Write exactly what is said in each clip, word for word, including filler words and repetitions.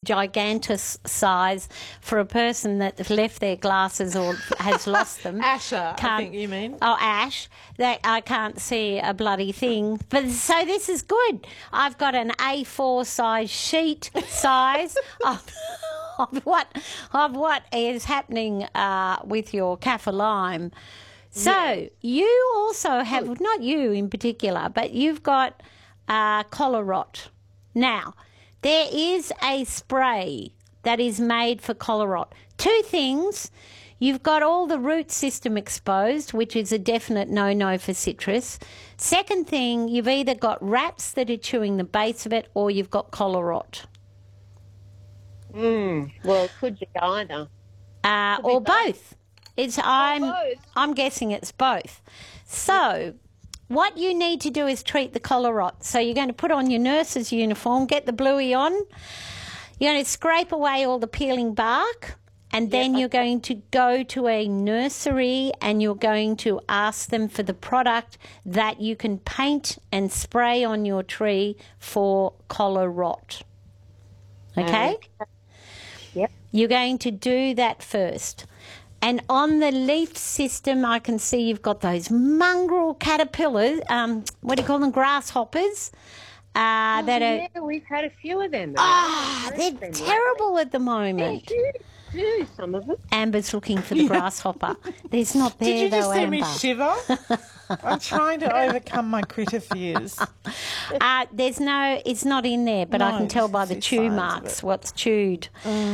gigantus size for a person that left their glasses or has lost them. Asher, Can't- I think you mean. Oh, Ash, that I can't see a bloody thing. But so this is good. I've got an A four size sheet size of, of what of what is happening uh, with your Kaffir lime. So Yes. you also have, not you in particular, but you've got uh, collar rot. Now, there is a spray that is made for collar rot. Two things. You've got all the root system exposed, which is a definite no-no for citrus. Second thing, you've either got rats that are chewing the base of it or you've got collar rot. Mm, well, it could be either. Uh, be or both. both. It's I'm both. I'm guessing it's both. So what you need to do is treat the collar rot. So you're going to put on your nurse's uniform, get the bluey on. You're going to scrape away all the peeling bark, and then you're going to go to a nursery and you're going to ask them for the product that you can paint and spray on your tree for collar rot. Okay? Yep. You're going to do that first. And on the leaf system, I can see you've got those mongrel caterpillars, um, what do you call them, grasshoppers, uh, that are... Yeah, we've had a few of them. Ah, they're They're terrible at the moment. huge too, some of them. Amber's looking for the grasshopper. There's not there, Did you just though, see Amber. me shiver? I'm trying to overcome my critter fears. Uh, there's no, it's not in there, but I No, can tell by the see chew signs of marks it. what's chewed.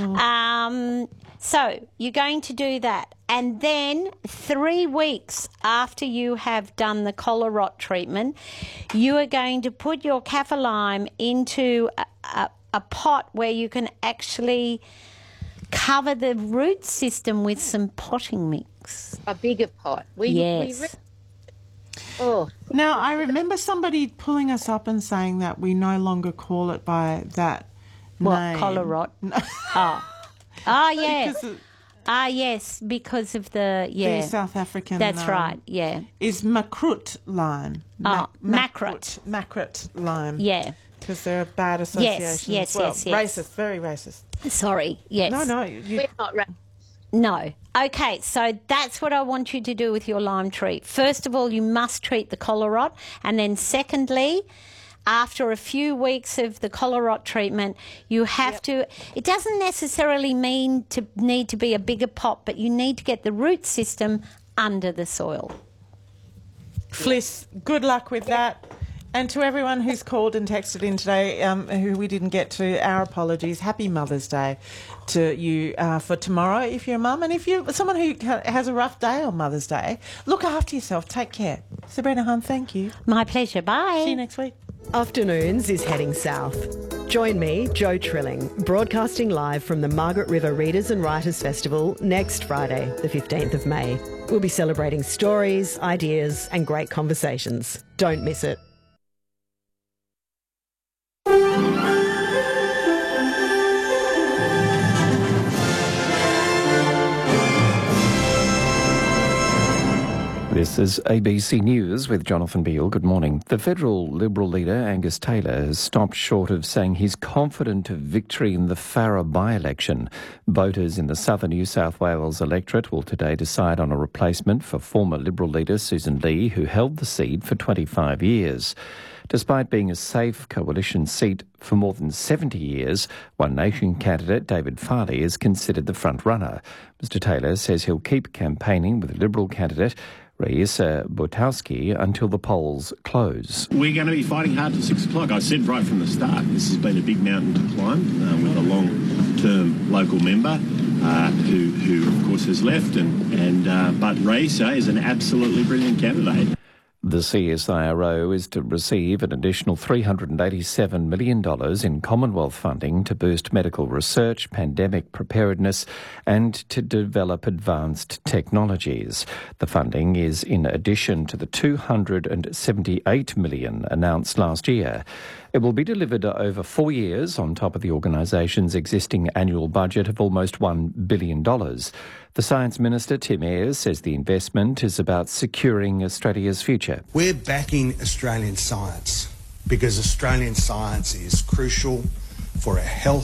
Um, so you're going to do that. And then three weeks after you have done the collar rot treatment, you are going to put your Kaffir lime into a, a, a pot where you can actually cover the root system with some potting mix. A bigger pot. We, Yes. We re- oh, Now, I remember somebody pulling us up and saying that we no longer call it by that What, name. collar rot? Oh. Oh, yeah. Because of Ah, yes, because of the, yeah. the South African... That's um, right, yeah. Is makrut lime. Oh, Mac- makrut. Makrut lime. Yeah. Because they're a bad association yes, as well. yes, yes. Racist, very racist. Sorry, yes. No, no. You, we're not ra- No. Okay, so that's what I want you to do with your lime tree. First of all, you must treat the collar rot. And then secondly, after a few weeks of the collar rot treatment, you have to, it doesn't necessarily mean to need to be a bigger pot, but you need to get the root system under the soil. Fliss, good luck with that. And to everyone who's called and texted in today, um, who we didn't get to, our apologies. Happy Mother's Day to you uh, for tomorrow if you're a mum. And if you're someone who ha- has a rough day on Mother's Day, look after yourself. Take care. Sabrina Hunt, thank you. My pleasure. Bye. See you next week. Afternoons is heading south. Join me, Jo Trilling, broadcasting live from the Margaret River Readers and Writers Festival next Friday, the fifteenth of May. We'll be celebrating stories, ideas and great conversations. Don't miss it. This is A B C News with Jonathan Beale. Good morning. The federal Liberal leader, Angus Taylor, has stopped short of saying he's confident of victory in the Farrer by-election. Voters in the southern New South Wales electorate will today decide on a replacement for former Liberal leader Susan Lee, who held the seat for twenty-five years. Despite being a safe coalition seat for more than seventy years, One Nation candidate David Farley is considered the front-runner. Mister Taylor says he'll keep campaigning with Liberal candidate Raisa Butowski until the polls close. We're going to be fighting hard till six o'clock. I said right from the start, this has been a big mountain to climb uh, with a long-term local member uh, who, who, of course, has left. And, and uh, but Raisa is an absolutely brilliant candidate. The C S I R O is to receive an additional three hundred eighty-seven million dollars in Commonwealth funding to boost medical research, pandemic preparedness and to develop advanced technologies. The funding is in addition to the two hundred seventy-eight million dollars announced last year. It will be delivered over four years on top of the organisation's existing annual budget of almost one billion dollars. The Science Minister, Tim Ayres, says the investment is about securing Australia's future. We're backing Australian science because Australian science is crucial for our health,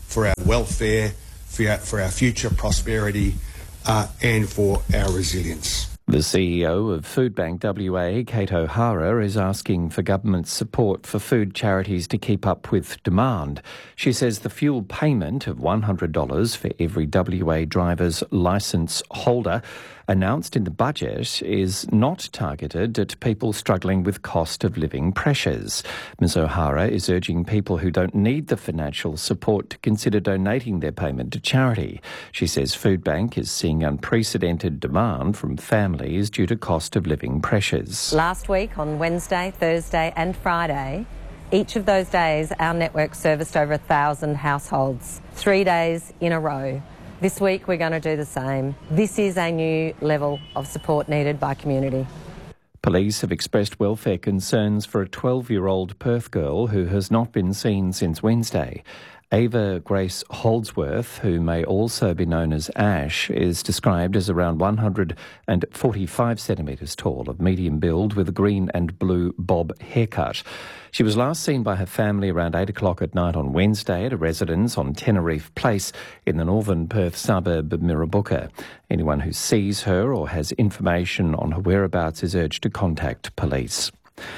for our welfare, for our, for our future prosperity, uh, and for our resilience. The C E O of Foodbank W A, Kate O'Hara, is asking for government support for food charities to keep up with demand. She says the fuel payment of one hundred dollars for every W A driver's licence holder announced in the budget is not targeted at people struggling with cost of living pressures. Ms O'Hara is urging people who don't need the financial support to consider donating their payment to charity. She says Foodbank is seeing unprecedented demand from families due to cost of living pressures. Last week on Wednesday, Thursday and Friday, each of those days our network serviced over a thousand households, three days in a row. This week we're going to do the same. This is a new level of support needed by community. Police have expressed welfare concerns for a twelve-year-old Perth girl who has not been seen since Wednesday. Ava Grace Holdsworth, who may also be known as Ash, is described as around one hundred forty-five centimetres tall, of medium build, with a green and blue bob haircut. She was last seen by her family around eight o'clock at night on Wednesday at a residence on Tenerife Place in the northern Perth suburb of Mirrabooka. Anyone who sees her or has information on her whereabouts is urged to contact police.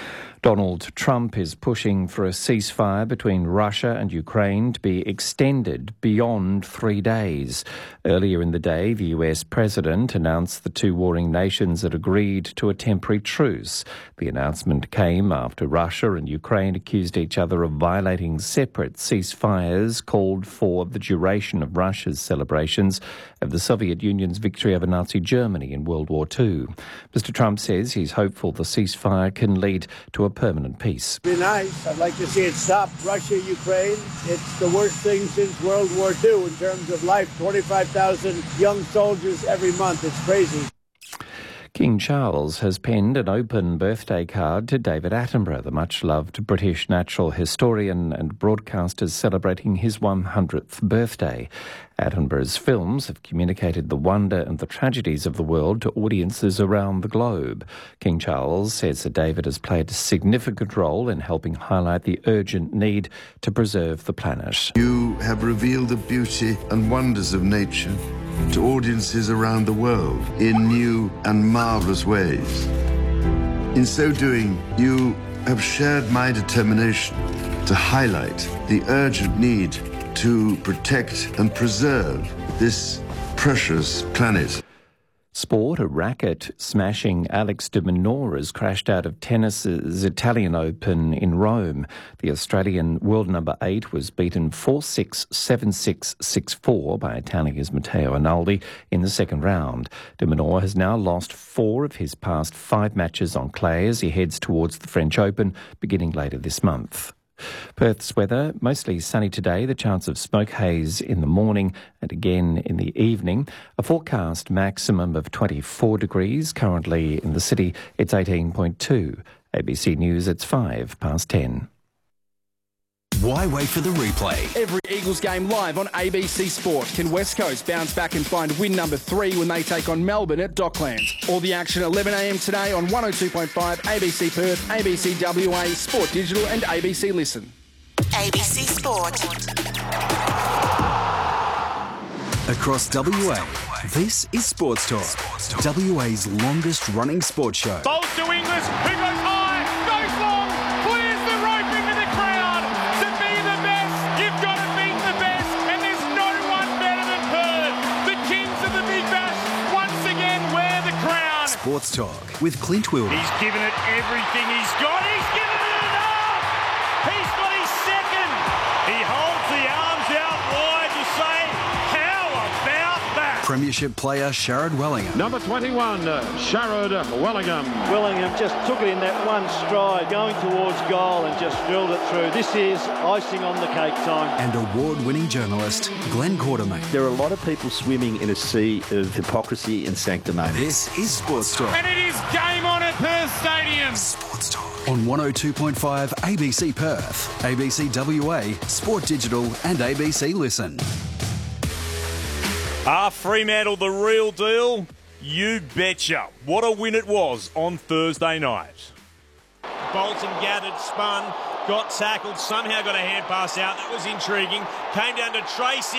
Donald Trump is pushing for a ceasefire between Russia and Ukraine to be extended beyond three days. Earlier in the day, the U S president announced the two warring nations had agreed to a temporary truce. The announcement came after Russia and Ukraine accused each other of violating separate ceasefires called for the duration of Russia's celebrations of the Soviet Union's victory over Nazi Germany in World War Two. Mister Trump says he's hopeful the ceasefire can lead to a permanent peace. It'd be nice. I'd like to see it stop. Russia, Ukraine, it's the worst thing since World War Two in terms of life. twenty-five thousand young soldiers every month. It's crazy. King Charles has penned an open birthday card to David Attenborough, the much-loved British natural historian and broadcaster celebrating his one hundredth birthday. Attenborough's films have communicated the wonder and the tragedies of the world to audiences around the globe. King Charles says that David has played a significant role in helping highlight the urgent need to preserve the planet. You have revealed the beauty and wonders of nature to audiences around the world in new and marvellous ways. In so doing, you have shared my determination to highlight the urgent need to protect and preserve this precious planet. Sport, a racket-smashing Alex de Minaur has crashed out of tennis's Italian Open in Rome. The Australian world number eight was beaten four six, seven six, six four by Italia's Matteo Arnaldi in the second round. De Minaur has now lost four of his past five matches on clay as he heads towards the French Open beginning later this month. Perth's weather, mostly sunny today, the chance of smoke haze in the morning and again in the evening. A forecast maximum of twenty-four degrees. Currently in the city, it's eighteen point two. A B C News, it's five past ten. Why wait for the replay? Every Eagles game live on A B C Sport. Can West Coast bounce back and find win number three when they take on Melbourne at Docklands? All the action eleven a m today on one oh two point five A B C Perth, A B C W A, Sport Digital and A B C Listen. A B C Sport. Across W A, this is Sports Talk, Sports Talk. W A's longest running sports show. Bowls to Inglis, who goes high, goes long, clears the rope into the crowd. To be the best, you've got to beat the best, and there's no one better than Perth. The kings of the Big Bash once again wear the crown. Sports Talk with Clint Wilder. He's given it everything he's got. He's given it enough. He's got his second. He holds the arms out wide to say, how about that? Premiership player Sharrod Wellingham. Number twenty-one, uh, Sharrod Wellingham. Wellingham just took it in that one stride, going towards goal and just drilled it through. This is icing on the cake time. And award-winning journalist Glenn Quartermain. There are a lot of people swimming in a sea of hypocrisy and sanctimony. This is Sports Talk. And it is game on at Perth Stadium. Sports Talk on one oh two point five A B C Perth, A B C W A, Sport Digital and A B C Listen. Ah, Fremantle, the real deal? You betcha. What a win it was on Thursday night. Bolton gathered, spun, got tackled, somehow got a hand pass out. That was intriguing. Came down to Tracy.